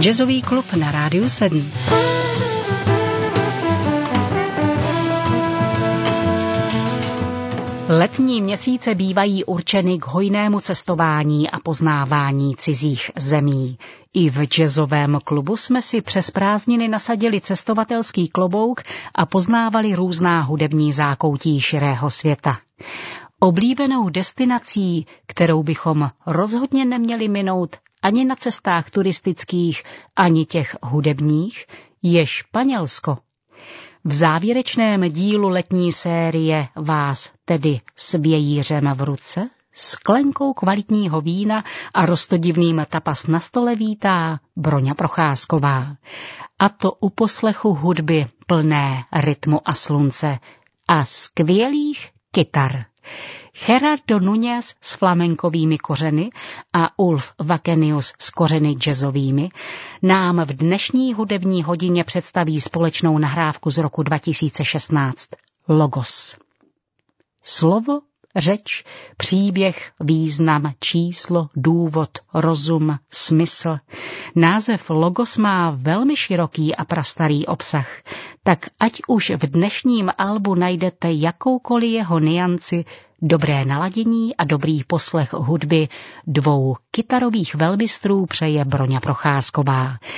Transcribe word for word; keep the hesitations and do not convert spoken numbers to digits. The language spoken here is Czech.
Jazzový klub na Rádiu sedm. Letní měsíce bývají určeny k hojnému cestování a poznávání cizích zemí. I v jazzovém klubu jsme si přes prázdniny nasadili cestovatelský klobouk a poznávali různá hudební zákoutí širého světa. Oblíbenou destinací, kterou bychom rozhodně neměli minout ani na cestách turistických, ani těch hudebních, je Španělsko. V závěrečném dílu letní série vás tedy s vějířem v ruce, sklenkou kvalitního vína a roztodivným tapas na stole vítá Broňa Procházková. A to u poslechu hudby plné rytmu a slunce a skvělých kytar. Gerardo Núñez s flamenkovými kořeny a Ulf Vakenius s kořeny jazzovými nám v dnešní hudební hodině představí společnou nahrávku z roku dva tisíce šestnáct. Logos. Slovo, řeč, příběh, význam, číslo, důvod, rozum, smysl. Název Logos má velmi široký a prastarý obsah, tak ať už v dnešním albu najdete jakoukoliv jeho nianci, dobré naladění a dobrý poslech hudby dvou kytarových velmistrů přeje Broňa Procházková.